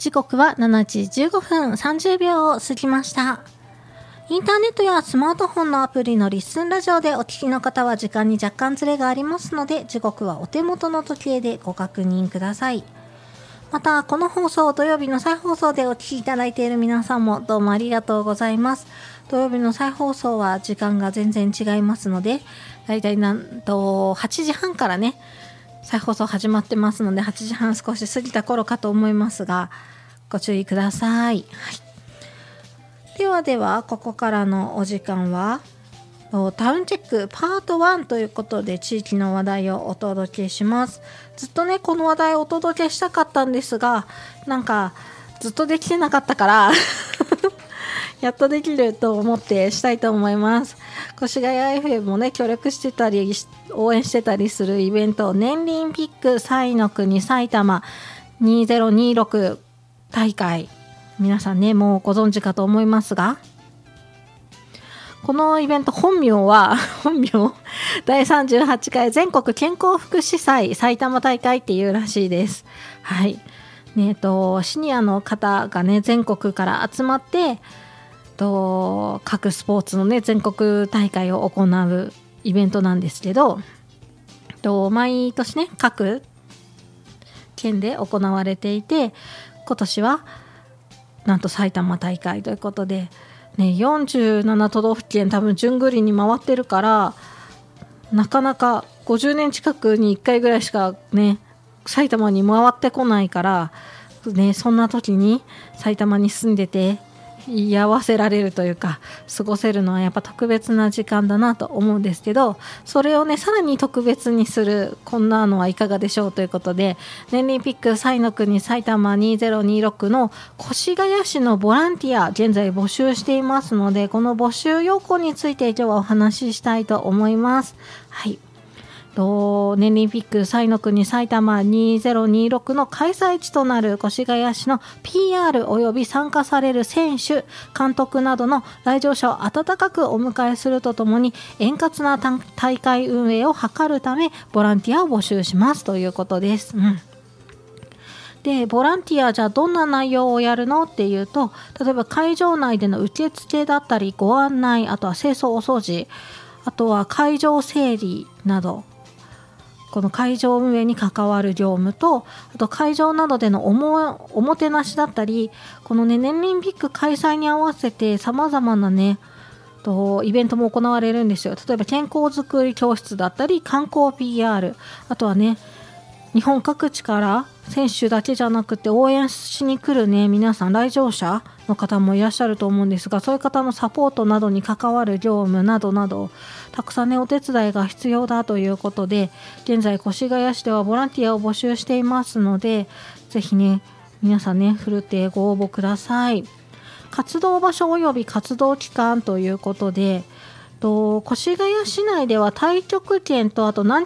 時刻は7時15分30秒を過ぎました。インターネットやスマートフォンのアプリのリッスンラジオでお聞きの方は時間に若干ズレがありますので、時刻はお手元の時計でご確認ください。また、この放送土曜日の再放送でお聞きいただいている皆さんもどうもありがとうございます。土曜日の再放送は時間が全然違いますので、だいたい8時半からね、再放送始まってますので、8時半少し過ぎた頃かと思いますが、ご注意ください。はい、では、ここからのお時間は、タウンチェックパート1ということで地域の話題をお届けします。ずっとね、この話題をお届けしたかったんですが、なんかずっとできてなかったからやっとできると思ってしたいと思います。越谷 FM もね、協力してたり応援してたりするイベント、年輪ピック彩の国埼玉2026大会、皆さんね、もうご存知かと思いますが、このイベント本名第38回全国健康福祉祭埼玉大会っていうらしいです。はい。シニアの方がね、全国から集まって各スポーツのね、全国大会を行うイベントなんですけど、毎年ね、各県で行われていて、今年はなんと埼玉大会ということで、ね、47都道府県多分順繰りに回ってるから、なかなか50年近くに1回ぐらいしかね、埼玉に回ってこないから、ね、そんな時に埼玉に住んでて居合わせられるというか、過ごせるのはやっぱ特別な時間だなと思うんですけど、それをね、さらに特別にするこんなのはいかがでしょうということで、年輪ピック彩の国埼玉2026の越谷市のボランティア、現在募集していますので、この募集要項について今日はお話ししたいと思います。はい。年輪ピック彩の国埼玉2026の開催地となる越谷市の PR および参加される選手、監督などの来場者を温かくお迎えするとともに、円滑な大会運営を図るためボランティアを募集しますということです。で、ボランティアじゃあどんな内容をやるのっていうと、例えば会場内での受付だったりご案内、あとは清掃お掃除、あとは会場整理など、この会場運営に関わる業務と、あと会場などでのおもてなしだったり、このね、年輪ピック開催に合わせて様々なね、イベントも行われるんですよ。例えば健康づくり教室だったり、観光 PR、あとはね、日本各地から選手だけじゃなくて応援しに来るね、皆さん来場者の方もいらっしゃると思うんですが、そういう方のサポートなどに関わる業務などなど、たくさんね、お手伝いが必要だということで、現在越谷市ではボランティアを募集していますので、ぜひね、皆さんね、ふるってご応募ください。活動場所および活動期間ということで、越谷市内では太極拳と、あと南